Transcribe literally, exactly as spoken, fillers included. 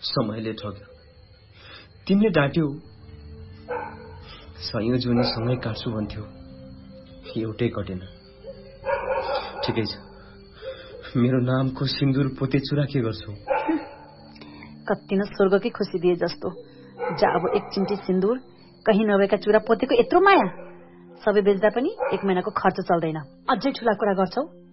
समयले ठग्यो। तिमीले डाँट्यौ, सयौं जुनी सँगै काट्छु भन्थ्यो, एउटै कटेन। ठिकै छ, मेरो नामको सिन्दूर पोते चुरा के गर्छौ? कति न स्वर्गकै खुसी दिए जस्तो। जा अब एक चिम्टी सिन्दूर, कहीँ नभएका चुरा पोतेको यत्रो माया। सबै बेच्दा पनि एक महिनाको खर्च चल्दैन, अझै ठुला कुरा गर्छौ।